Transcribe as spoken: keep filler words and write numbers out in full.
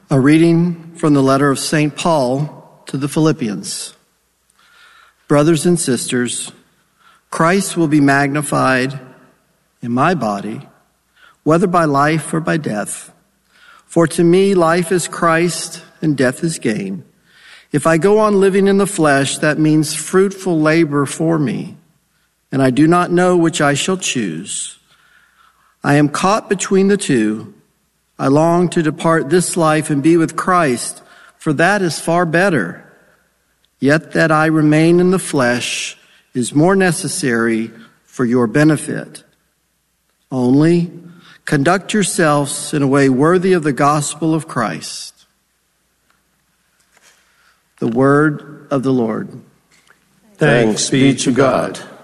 A reading from the letter of Saint Paul to the Philippians. Brothers and sisters, Christ will be magnified in my body, whether by life or by death. For to me life is Christ and death is gain. If I go on living in the flesh, that means fruitful labor for me, and I do not know which I shall choose. I am caught between the two. I long to depart this life and be with Christ, for that is far better. Yet that I remain in the flesh is more necessary for your benefit. Only conduct yourselves in a way worthy of the gospel of Christ. The word of the Lord. Thanks be to God.